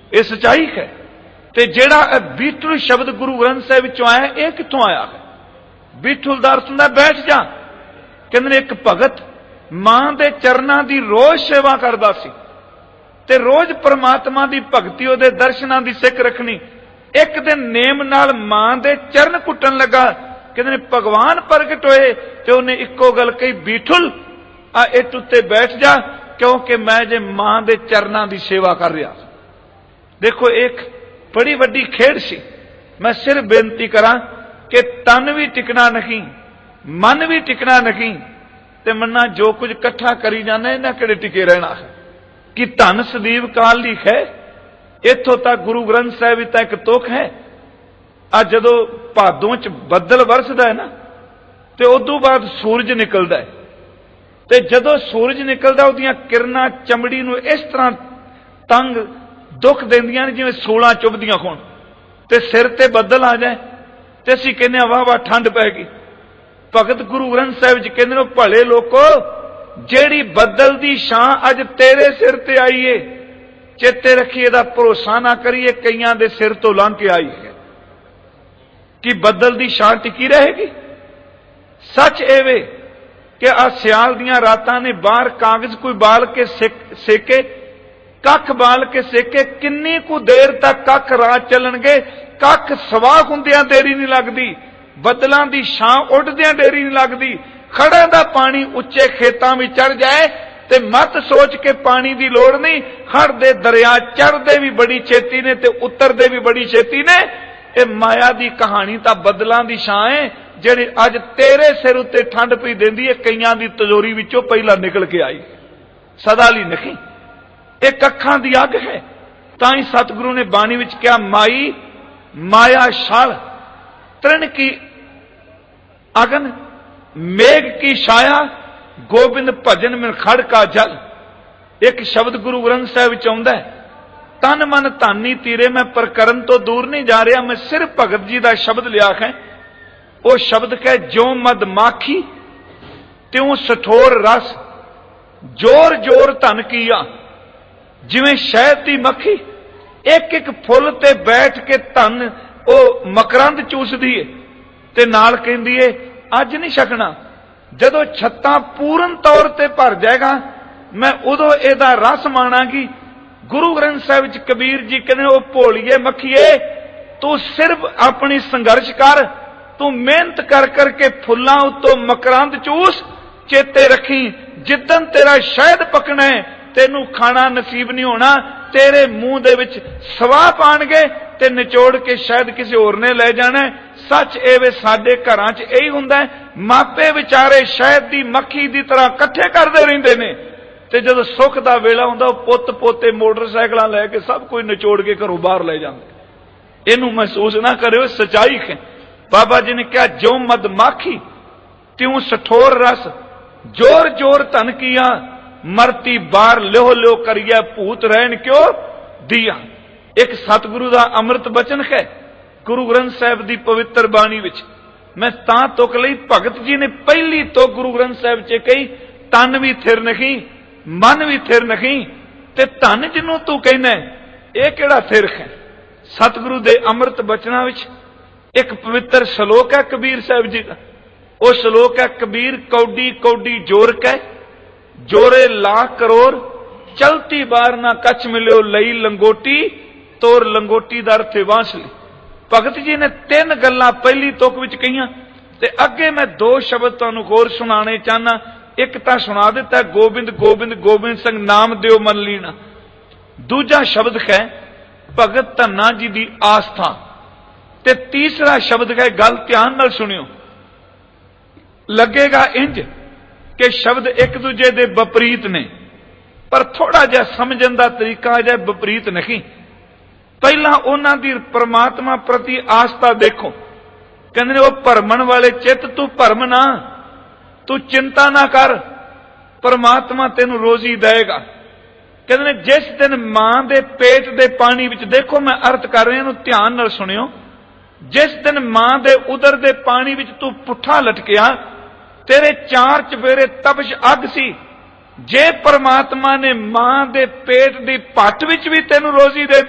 ये सच्चाई है। ते जेड़ा बीठुल शब्द गुरु ग्रंथ साहिब विचों आया, ये कित्थों आया है? बीठुल दा अर्थ हुंदा बैठ जा। कहंदे एक भगत मां दे चरनां दी रोज सेवा करदा सी ते रोज परमात्मा दी भगती उहदे दर्शनां दी सिख रखनी। एक दिन नेम नाल मां दे चरण कुट्टन लगा। कहंदे भगवान प्रगट होए ते उहने इक्को गल कही, बीठुल आ इट उत्ते बैठ जा, क्योंकि मैं जे मां दे चरनां दी सेवा कर रहा। देखो एक बड़ी वड्डी खेड सी। मैं सिर्फ बेनती करा कि तन भी टिकना नहीं, मन भी टिकना नहीं, ते मन्ना जो कुछ इकट्ठा करी जाना इन्हां किहड़े टिके रहना है। कि धन सदीव काल लिख है, इत्थों तक गुरु ग्रंथ साहिब तक एक तुक है। आ जदों भादों च बदल वरसदा है ना, ते उदों बाद सूरज निकलदा है। ते जदों सूरज निकलदा उहदियां किरणां चमड़ी नूं इस तरह तंग दुख देंदियां ने जिवें सूलां चुभदियां होण, ते सिर ते बदल आ जाए ते असीं कहने वाह वाह ठंड पै गई। भगत गुरु ग्रंथ साहिब जी कहंदे ने, भले लोको जेड़ी बदल दी छां अज तेरे सिर ते आई है, चेते रखिए दा भरोसा ना करिए कईयां दे सिर तो लंघ के आई है। कि बदल दी छां टिकी रहेगी? सच एवे कि आ सियाल दियां रातां ने बाहर कागज कोई बाल के सेके, कख बाल के सेके, किन्नी कु देर तक कख रात चलणगे, कख सवाह हुंदियां देरी नहीं लगदी, बदलां दी छां उड़दियां देरी नहीं लगदी। खड़ा दा पानी उच्चे खेतां में चढ़ जाए ते मत सोच के पानी दी लोड़ नहीं। खड़ दे दरिया चढ़दे भी बड़ी छेती ने ते उतरदे भी बड़ी छेती ने। ये माया दी कहानी तां बदलां दी छां है, जिहड़ी अज तेरे सिर उत्ते ठंड पई देंदी है, कईयां दी तिजोरी विचों पहिला निकल के आई, सदा लई नहीं। एक अखां दी अग है। तां ही सतगुरु ने बाणी विच कहा, माई माया शाल तृण की अगन, मेघ की छाया, गोबिंद भजन में खड़ का जल। एक शब्द गुरु ग्रंथ साहिब विच आउंदा है, तन मन धानी तीरे। मैं प्रकरण तो दूर नहीं जा रहा, मैं सिर्फ भगत जी का शब्द लिया है। वो शब्द कह, ज्यों मद माखी त्यों सठोर रस, जोर जोर धन किया। जिवें शहद की मक्खी एक एक फुल ते बैठ के धन वो मकरंद चूसदी है ते नाल कहंदी है अज नहीं छकना, जदों छत्तां पूर्ण तौर ते भर जाएगा मैं उदों इहदा रस माणांगी। गुरु ग्रंथ साहिब च कबीर जी कहंदे, ओ भोलीए मक्खीए, तू सिर्फ अपनी संघर्ष कर, तू मेहनत कर करके फुल्लां उत्तों मकरंद चूस। चेते रखी जिद्दन तेरा शहद पकना है तेनू खाना नसीब नहीं होना, तेरे मुंह दे विच सवाह पाणगे ते निचोड़ के शायद किसी होर ने ले जाना है। सच एवे साडे घरां च यही हुंदा है, मापे विचारे शहद दी मक्खी दी तरह इकट्ठे करदे रहिंदे ने ते जदों सुख दा वेला हुंदा पुत्त पोते मोटरसाइकिलां लैके सब कोई निचोड़ के घरों बाहर ले जांदे। इहनूं महसूस ना करियो, सच्चाई है। बाबा जी ने कहा, ज्यों मद माखी त्यों सठोर रस, जोर जोर धन किया, मरती बार ल्यो ल्यो करिए, भूत रहन क्यों दिया। एक सतगुरु दा अमृत बचन है गुरु ग्रंथ साहिब दी पवित्र बाणी विच। मैं तां तुक लई, भगत जी ने पहली तो गुरु ग्रंथ साहिब च कही, तन भी थिर नहीं, मन भी थिर नहीं, ते धन जिन्हों तू कहना यह किहड़ा थिर है। सतगुरु दे अमृत बचना विच एक पवित्र श्लोक है कबीर साहिब जी का। वह श्लोक है, कबीर कौडी कौडी जोर कै, जोरे लाख करोड़, चलती बार ना कछ मिलियो लई लंगोटी, तोर लंगोटी दा अर्थ बांसुरी। भगत जी ने तीन गल्लां पहली तुक विच कहियां ते अगे मैं दो शब्द तुहानूं होर सुनाने चाहना। एक तां सुना दिता, गोबिंद गोबिंद गोबिंद संग नाम दिओ मन लीना। दूजा शब्द है भगत धन्ना जी दी आस्था, ते तीसरा शब्द है, गल ध्यान नाल सुनियो, लगेगा इंज कि शब्द एक दूजे दे विपरीत ने, पर थोड़ा जिहा समझण दा तरीका अजे विपरीत नहीं। पहला उन्हां दी परमात्मा प्रति आस्था देखो। कहंदे वो भरमण वाले चित, तू भरम ना, तू चिंता ना कर, परमात्मा तेनू रोजी देगा। कहंदे जिस दिन मां दे पेट दे पानी विच, देखो मैं अर्थ कर रहा हूं, ध्यान नाल सुनियो, जिस दिन मां दे उदर दे पानी विच तू पुठा लटकिया, तेरे चार चफेरे तपश अग सी। जे परमात्मा ने मां दे पेट दी पट विच भी तेनू रोजी दे